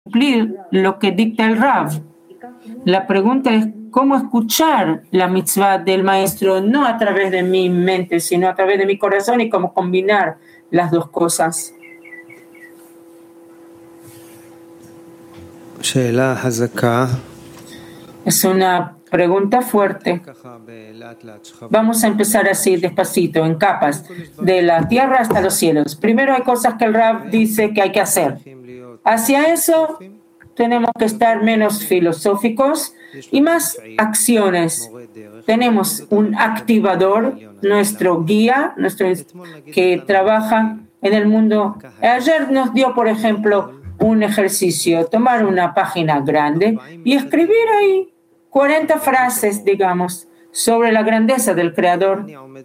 cumplir lo que dicta el Rav. La pregunta es cómo escuchar la mitzvah del maestro, no a través de mi mente, sino a través de mi corazón, y cómo combinar las dos cosas. Es una pregunta fuerte. Vamos a empezar así, despacito, en capas, de la tierra hasta los cielos. Primero hay cosas que el Rav dice que hay que hacer. Hacia eso tenemos que estar menos filosóficos y más acciones. Tenemos un activador, nuestro guía, que trabaja en el mundo. Ayer nos dio, por ejemplo, un ejercicio, tomar una página grande y escribir ahí 40 frases, digamos, sobre la grandeza del Creador.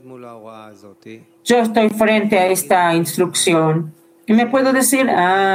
Yo estoy frente a esta instrucción y me puedo decir,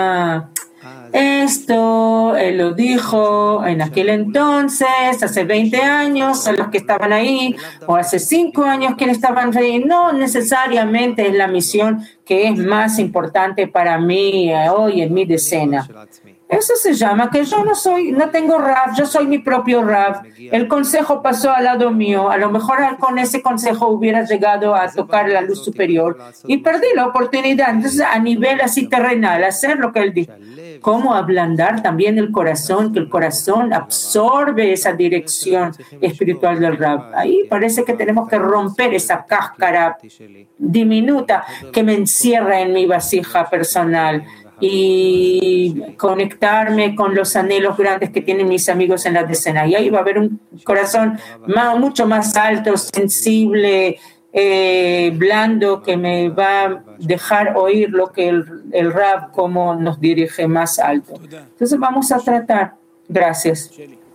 esto él lo dijo en aquel entonces, hace 20 años, a los que estaban ahí, o hace 5 años que estaban ahí. No necesariamente es la misión que es más importante para mí hoy en mi decena. Eso se llama que yo no tengo Rav, yo soy mi propio Rav. El consejo pasó al lado mío. A lo mejor con ese consejo hubiera llegado a tocar la luz superior y perdí la oportunidad. Entonces, a nivel así terrenal, hacer lo que él dijo. Cómo ablandar también el corazón, que el corazón absorbe esa dirección espiritual del Rav. Ahí parece que tenemos que romper esa cáscara diminuta que me encierra en mi vasija personal y conectarme con los anhelos grandes que tienen mis amigos en la decena. Y ahí va a haber un corazón mucho más alto, sensible, blando, que me va a dejar oír lo que el Rav como nos dirige más alto. Entonces vamos a tratar. Gracias.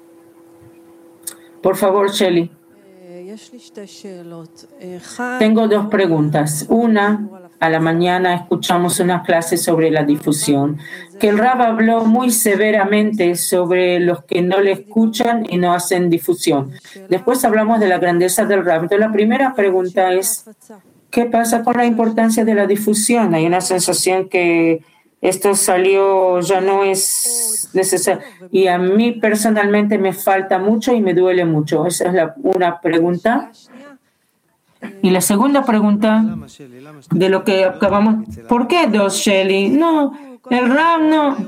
Por favor, Shelly. Tengo 2 preguntas. Una, a la mañana escuchamos una clase sobre la difusión, que el Rav habló muy severamente sobre los que no le escuchan y no hacen difusión. Después hablamos de la grandeza del Rav. Entonces la primera pregunta es, ¿qué pasa con la importancia de la difusión? Hay una sensación que esto salió, ya no es necesario. Y a mí personalmente me falta mucho y me duele mucho. Esa es una pregunta. Y la segunda pregunta, de lo que acabamos, ¿por qué 2, Shelly? No, el Rav no.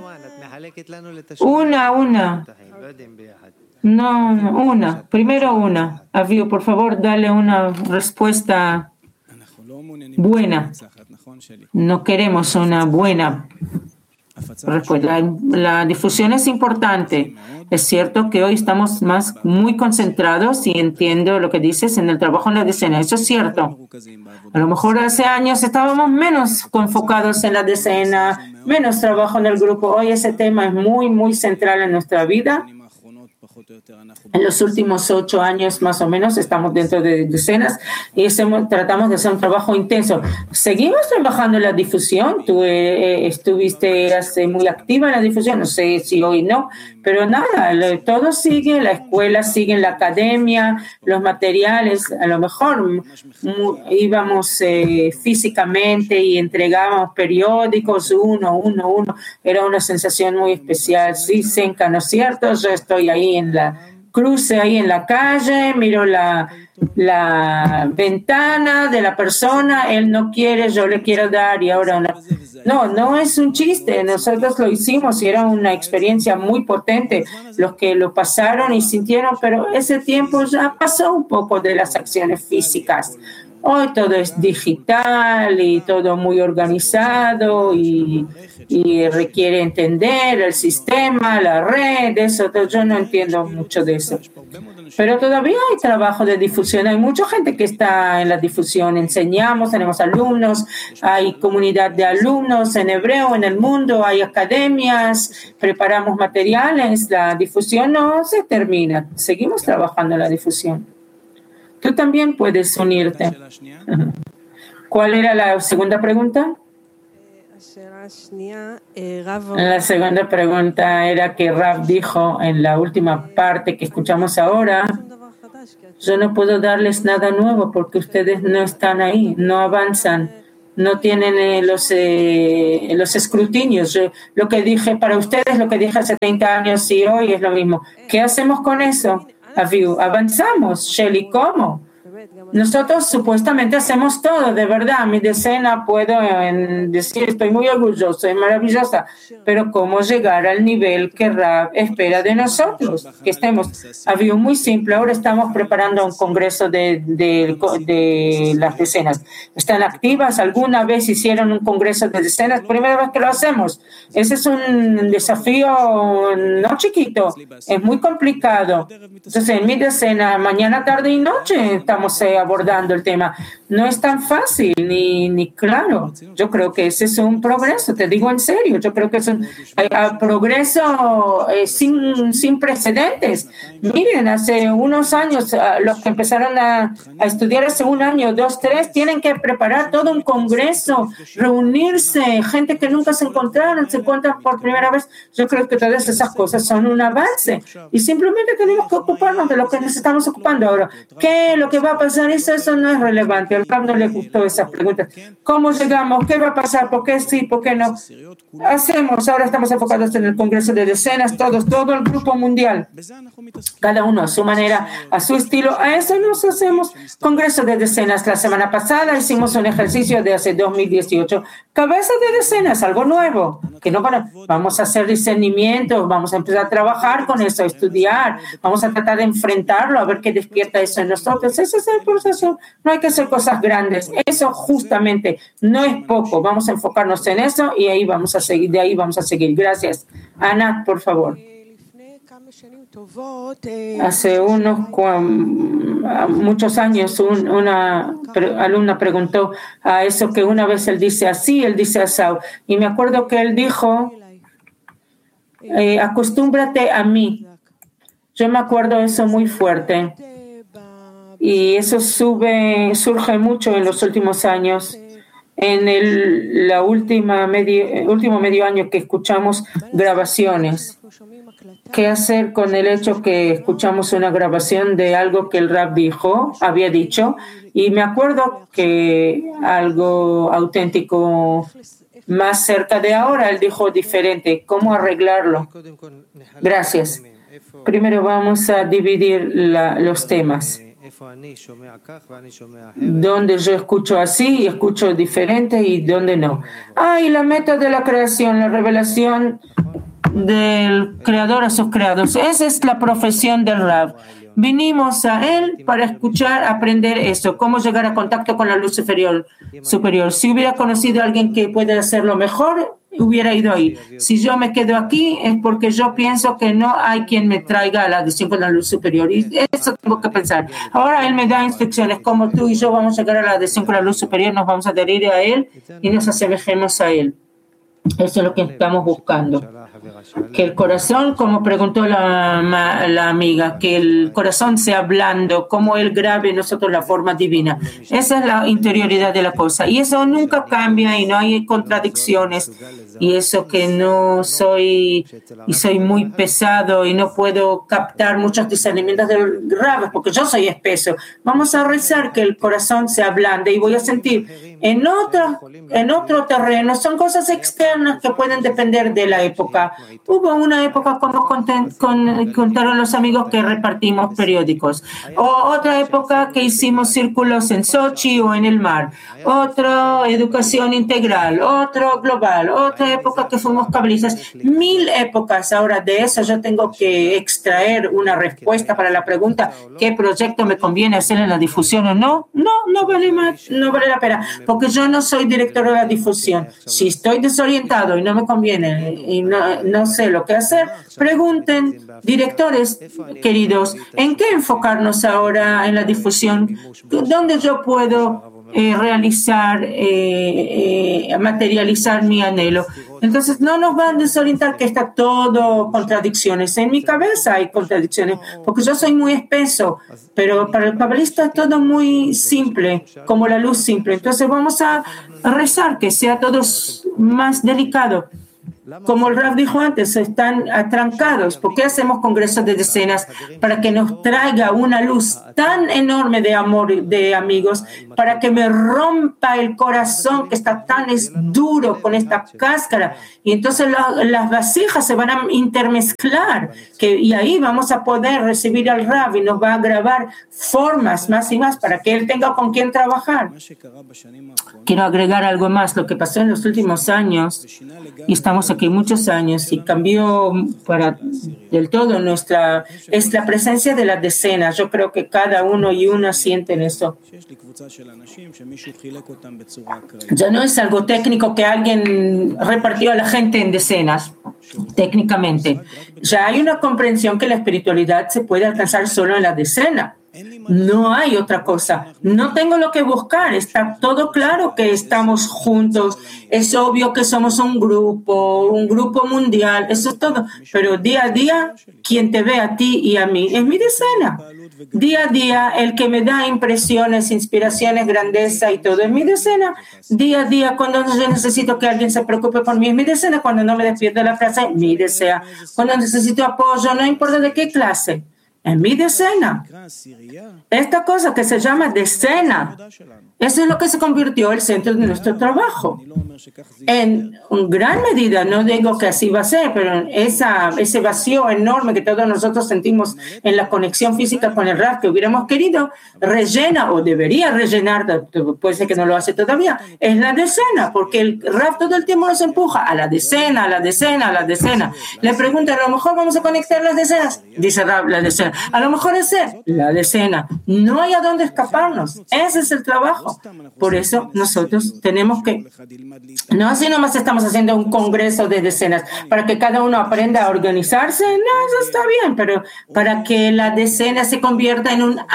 Una. No, una. Primero una. Avío, por favor, dale una respuesta buena. No queremos una buena respuesta. La difusión es importante. Es cierto que hoy estamos muy concentrados, y entiendo lo que dices, en el trabajo en la decena. Eso es cierto. A lo mejor hace años estábamos menos enfocados en la decena, menos trabajo en el grupo. Hoy ese tema es muy, muy central en nuestra vida. En los últimos 8 años más o menos estamos dentro de decenas y tratamos de hacer un trabajo intenso. Seguimos trabajando en la difusión. Tú estuviste muy activa en la difusión, no sé si hoy no, pero nada, todo sigue, la escuela sigue, la academia, los materiales. A lo mejor íbamos físicamente y entregábamos periódicos uno. Era una sensación muy especial. Sí, Senka, ¿no es cierto? Yo estoy ahí en la cruce, ahí en la calle, miro la ventana de la persona, él no quiere, yo le quiero dar y ahora no es un chiste, nosotros lo hicimos y era una experiencia muy potente, los que lo pasaron y sintieron, pero ese tiempo ya pasó un poco de las acciones físicas. Hoy todo es digital y todo muy organizado y requiere entender el sistema, la red, eso. Yo no entiendo mucho de eso. Pero todavía hay trabajo de difusión. Hay mucha gente que está en la difusión. Enseñamos, tenemos alumnos, hay comunidad de alumnos en hebreo en el mundo, hay academias, preparamos materiales. La difusión no se termina. Seguimos trabajando en la difusión. Tú también puedes unirte. ¿Cuál era la segunda pregunta? La segunda pregunta era que Rav dijo en la última parte que escuchamos ahora: yo no puedo darles nada nuevo porque ustedes no están ahí, no avanzan, no tienen los escrutinios. Lo que dije para ustedes, lo que dije hace 30 años y hoy es lo mismo. ¿Qué hacemos con eso? Avanzamos. Shelly, ¿cómo? Nosotros supuestamente hacemos todo, de verdad. Mi decena puedo decir, estoy muy orgulloso, es maravillosa, pero ¿cómo llegar al nivel que Rab espera de nosotros? Que estemos. Había muy simple, ahora estamos preparando un congreso de las decenas. ¿Están activas? ¿Alguna vez hicieron un congreso de decenas? Primera vez que lo hacemos. Ese es un desafío no chiquito, es muy complicado. Entonces, en mi decena, mañana, tarde y noche estamos abordando el tema. No es tan fácil ni claro. Yo creo que ese es un progreso, te digo en serio. Yo creo que es un progreso sin precedentes. Miren, hace unos años, los que empezaron a estudiar hace un año, 2, 3, tienen que preparar todo un congreso, reunirse, gente que nunca se encontraron, se encuentran por primera vez. Yo creo que todas esas cosas son un avance y simplemente tenemos que ocuparnos de lo que nos estamos ocupando ahora. ¿Qué es lo que va a pasar? Eso no es relevante. Al Rab no le gustó esas preguntas. ¿Cómo llegamos? ¿Qué va a pasar? ¿Por qué sí? ¿Por qué no? Ahora estamos enfocados en el Congreso de Decenas, todo el grupo mundial. Cada uno a su manera, a su estilo. A eso nos hacemos Congreso de Decenas. La semana pasada hicimos un ejercicio de hace 2018. Cabeza de decenas, algo nuevo. Que no vamos a hacer discernimiento, vamos a empezar a trabajar con eso, a estudiar, vamos a tratar de enfrentarlo, a ver qué despierta eso en nosotros. Ese es el proceso. No hay que hacer cosas grandes. Eso justamente no es poco. Vamos a enfocarnos en eso y ahí vamos a seguir. De ahí vamos a seguir. Gracias. Ana, por favor. Hace muchos años una alumna preguntó a eso que una vez él dice así, él dice así. Y me acuerdo que él dijo, acostúmbrate a mí. Yo me acuerdo eso muy fuerte. Y eso surge mucho en los últimos años. En el último medio año que escuchamos grabaciones. ¿Qué hacer con el hecho que escuchamos una grabación de algo que el Rab había dicho? Y me acuerdo que algo auténtico más cerca de ahora, él dijo diferente. ¿Cómo arreglarlo? Gracias. Primero vamos a dividir los temas. Donde yo escucho así y escucho diferente y donde no. Y la meta de la creación, la revelación del creador a sus creados. Esa es la profesión del Rab. Vinimos a él para escuchar, aprender eso, cómo llegar a contacto con la luz superior. Si hubiera conocido a alguien que puede hacerlo mejor, hubiera ido ahí. Si yo me quedo aquí es porque yo pienso que no hay quien me traiga a la adhesión con la luz superior. Y eso tengo que pensar. Ahora él me da instrucciones, como tú y yo vamos a llegar a la adhesión con la luz superior, nos vamos a adherir a él y nos asemejemos a él. Eso es lo que estamos buscando. Que el corazón, como preguntó la amiga, que el corazón sea blando, como él grabe en nosotros la forma divina. Esa es la interioridad de la cosa. Y eso nunca cambia y no hay contradicciones. Y eso que no soy, y soy muy pesado y no puedo captar muchos discernimientos del Rab, porque yo soy espeso. Vamos a rezar que el corazón sea blando y voy a sentir en otro terreno. Son cosas externas que pueden depender de la época. Hubo una época, como contaron los amigos, que repartimos periódicos. O otra época que hicimos círculos en Sochi o en el mar. Otra educación integral. Otro global. Otra época que fuimos cabalistas. 1000 épocas. Ahora de eso yo tengo que extraer una respuesta para la pregunta ¿qué proyecto me conviene hacer en la difusión o no? No vale la pena. Porque yo no soy director de la difusión. Si estoy desorientado y no me conviene y no sé lo que hacer, pregunten, directores queridos, ¿en qué enfocarnos ahora en la difusión? ¿Dónde yo puedo materializar mi anhelo? Entonces no nos van a desorientar que está todo contradicciones. En mi cabeza hay contradicciones, porque yo soy muy espeso, pero para el cabalista es todo muy simple, como la luz simple. Entonces vamos a rezar que sea todo más delicado. como el Rav dijo antes, están atrancados. ¿Por qué hacemos congresos de decenas? Para que nos traiga una luz tan enorme de amor, de amigos, para que me rompa el corazón que está tan duro con esta cáscara. Y entonces las vasijas se van a intermezclar. Y ahí vamos a poder recibir al Rav y nos va a grabar formas más y más para que él tenga con quién trabajar. Quiero agregar algo más. Lo que pasó en los últimos años, y estamos aquí muchos años, y cambió para del todo es la presencia de las decenas. Yo creo que cada uno y una sienten eso. Ya no es algo técnico que alguien repartió a la gente en decenas, técnicamente. Ya hay una comprensión que la espiritualidad se puede alcanzar solo en la decena. No hay otra cosa. No tengo lo que buscar. Está todo claro que estamos juntos. Es obvio que somos un grupo mundial. Eso es todo. Pero día a día, quien te ve a ti y a mí es mi decena. Día a día, el que me da impresiones, inspiraciones, grandeza y todo es mi decena. Día a día, cuando yo necesito que alguien se preocupe por mí, es mi decena. Cuando no me despierto de la clase, mi desea. Cuando necesito apoyo, no importa de qué clase. En mi decena. Esta cosa que se llama decena, eso es lo que se convirtió el centro de nuestro trabajo. En gran medida, no digo que así va a ser, pero ese vacío enorme que todos nosotros sentimos en la conexión física con el Rav que hubiéramos querido, rellena o debería rellenar, puede ser que no lo hace todavía, es la decena, porque el Rav todo el tiempo nos empuja a la decena, a la decena, a la decena. Le preguntan, a lo mejor vamos a conectar las decenas. Dice Rav, la decena. A lo mejor es la decena. No hay a dónde escaparnos. Ese es el trabajo. Por eso nosotros tenemos que, no así nomás estamos haciendo un congreso de decenas para que cada uno aprenda a organizarse. No, eso está bien, pero para que la decena se convierta en un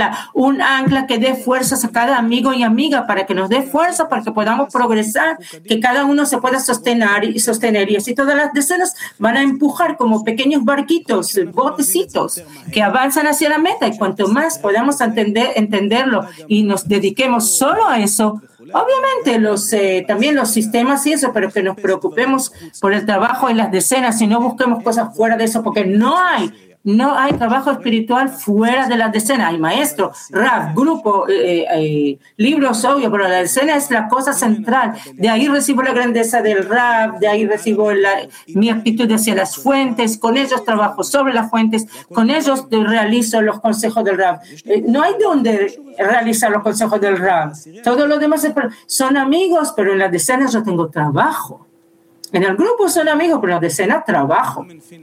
ancla que dé fuerzas a cada amigo y amiga, para que nos dé fuerza, para que podamos progresar, que cada uno se pueda sostener y así todas las decenas van a empujar como pequeños barquitos, botecitos que avanzan hacia la meta, y cuanto más podamos entenderlo y nos dediquemos solo a eso, obviamente también los sistemas y eso, pero que nos preocupemos por el trabajo en las decenas y no busquemos cosas fuera de eso, porque no hay trabajo espiritual fuera de la decena. Hay maestro, Rav, grupo, libros, obvio, pero la decena es la cosa central. De ahí recibo la grandeza del Rav, de ahí recibo mi actitud hacia las fuentes, con ellos trabajo sobre las fuentes, con ellos realizo los consejos del Rav. No hay donde realizar los consejos del Rav. Todo lo demás son amigos, pero en la decena yo tengo trabajo. En el grupo son amigos, pero en la decena trabajo.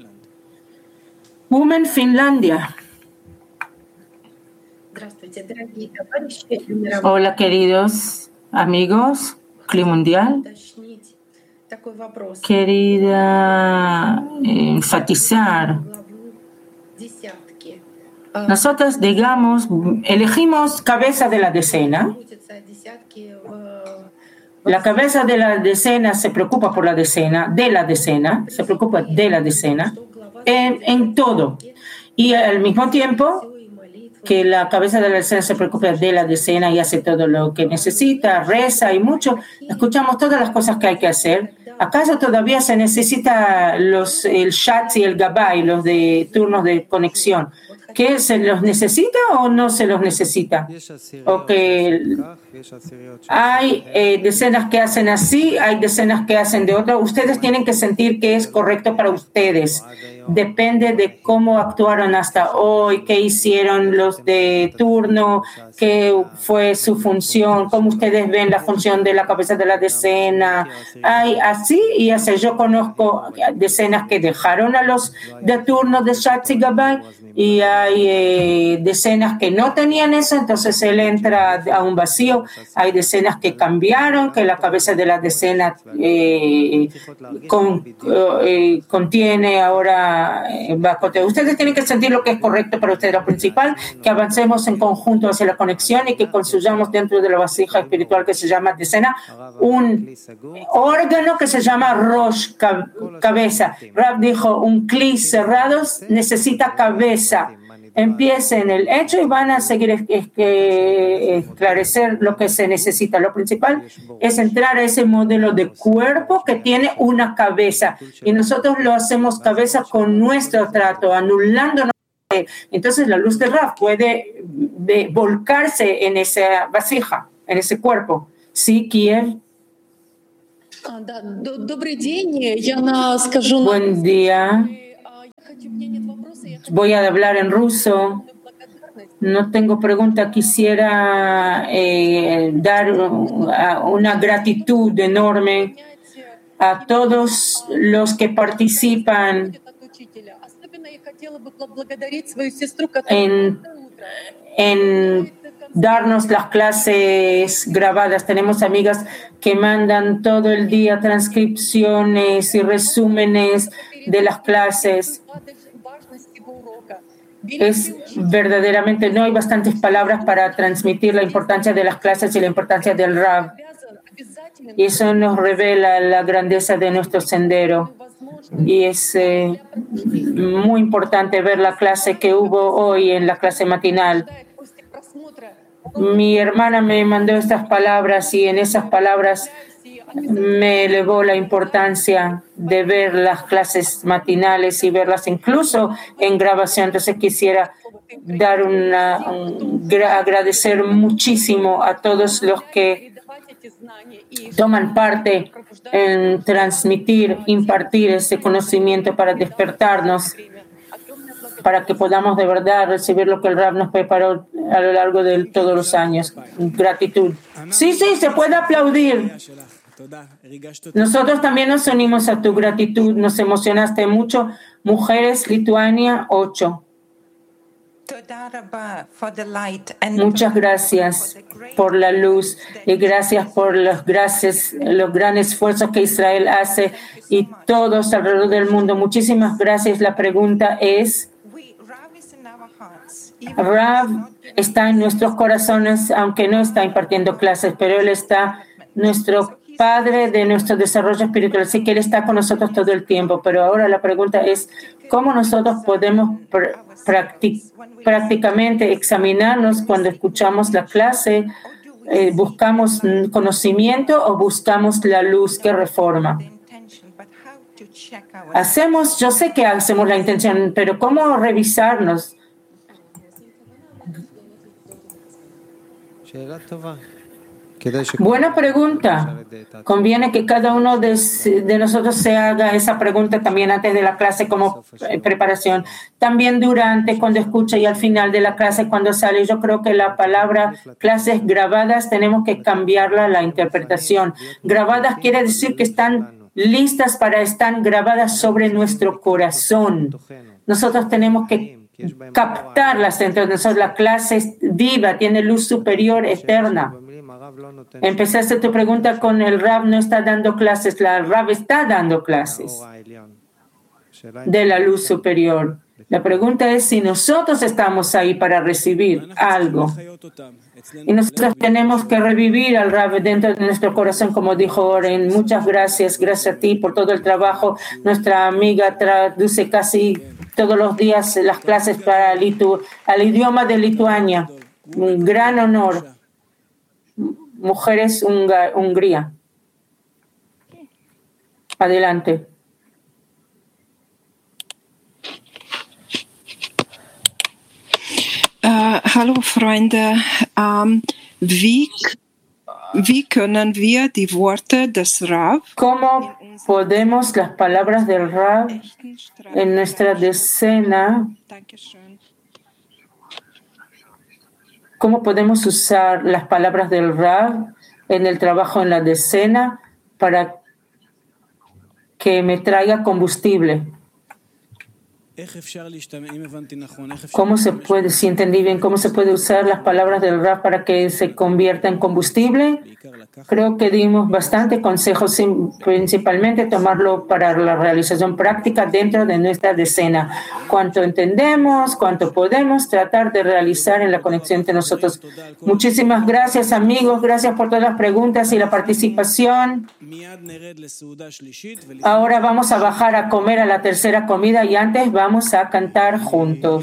Women Finlandia. Hola, queridos amigos, Cli Mundial. Quería enfatizar. Nosotros, digamos, elegimos cabeza de la decena. La cabeza de la decena se preocupa por la decena, se preocupa de la decena. En todo. Y al mismo tiempo que la cabeza de la decena se preocupa de la decena y hace todo lo que necesita, reza y mucho, escuchamos todas las cosas que hay que hacer. ¿Acaso todavía se necesita el Shatz y el Gabay, los de turnos de conexión? ¿Qué se los necesita o no se los necesita? O que hay decenas que hacen así, hay decenas que hacen de otra. Ustedes tienen que sentir que es correcto para ustedes. Depende de cómo actuaron hasta hoy, qué hicieron los de turno, qué fue su función, cómo ustedes ven la función de la cabeza de la decena. Hay así y así. Yo conozco decenas que dejaron a los de turno de Shatz y Gabay, y hay decenas que no tenían eso, entonces él entra a un vacío. Hay decenas que cambiaron, que la cabeza de la decena contiene ahora Bacote. Ustedes tienen que sentir lo que es correcto para ustedes. Lo principal, que avancemos en conjunto hacia la conexión y que construyamos dentro de la vasija espiritual que se llama decena un órgano que se llama Rosh, cabeza. Rav dijo, un cli cerrado necesita cabeza. empiecen el hecho y van a seguir esclarecer lo que se necesita. Lo principal es entrar a ese modelo de cuerpo que tiene una cabeza y nosotros lo hacemos cabeza con nuestro trato, anulándonos. Entonces la luz del Rav puede volcarse en esa vasija, en ese cuerpo. ¿Sí, Kiev? Buen día. Voy a hablar en ruso. No tengo pregunta. Quisiera dar una gratitud enorme a todos los que participan en darnos las clases grabadas. Tenemos amigas que mandan todo el día transcripciones y resúmenes de las clases. Es verdaderamente, no hay bastantes palabras para transmitir la importancia de las clases y la importancia del Rav. Y eso nos revela la grandeza de nuestro sendero. Y es muy importante ver la clase que hubo hoy en la clase matinal. Mi hermana me mandó estas palabras y en esas palabras me elevó la importancia de ver las clases matinales y verlas incluso en grabación. Entonces quisiera dar agradecer muchísimo a todos los que toman parte en transmitir, impartir ese conocimiento para despertarnos, para que podamos de verdad recibir lo que el Rav nos preparó a lo largo de todos los años. Gratitud. Sí, se puede aplaudir. Nosotros también nos unimos a tu gratitud. Nos emocionaste mucho. Mujeres, Lituania, 8. Muchas gracias por la luz y gracias por los gran esfuerzos que Israel hace y todos alrededor del mundo. Muchísimas gracias. La pregunta es, Rav está en nuestros corazones, aunque no está impartiendo clases, pero Él está nuestro Padre de nuestro desarrollo espiritual, así que Él está con nosotros todo el tiempo. Pero ahora la pregunta es, ¿cómo nosotros podemos prácticamente examinarnos cuando escuchamos la clase? ¿Buscamos conocimiento o buscamos la luz que reforma? Yo sé que hacemos la intención, pero ¿cómo revisarnos? Buena pregunta. Conviene que cada uno de nosotros se haga esa pregunta también antes de la clase como preparación. También durante, cuando escucha y al final de la clase cuando sale. Yo creo que la palabra clases grabadas tenemos que cambiarla la interpretación. Grabadas quiere decir que están listas para estar grabadas sobre nuestro corazón. Nosotros tenemos que captarlas dentro de nosotros. La clase es viva, tiene luz superior eterna. Empezaste tu pregunta con el Rav no está dando clases, la Rav está dando clases de la luz superior. La pregunta es si nosotros estamos ahí para recibir algo. Y nosotros tenemos que revivir al Rav dentro de nuestro corazón, como dijo Oren. Muchas gracias, gracias a ti por todo el trabajo. Nuestra amiga traduce casi todos los días las clases para al idioma de Lituania. Un gran honor. Mujeres Hungría. Adelante. Hallo Freunde, wie können wir die Worte des Rav? ¿Cómo podemos las palabras del Rav en nuestra decena? ¿Cómo podemos usar las palabras del Rav en el trabajo en la decena para que me traiga combustible? ¿Cómo se puede, si entendí bien, cómo se puede usar las palabras del Rav para que se convierta en combustible? Creo que dimos bastante consejos, principalmente tomarlo para la realización práctica dentro de nuestra decena. Cuánto entendemos, cuánto podemos tratar de realizar en la conexión entre nosotros. Muchísimas gracias, amigos. Gracias por todas las preguntas y la participación. Ahora vamos a bajar a comer a la tercera comida y antes vamos a cantar juntos.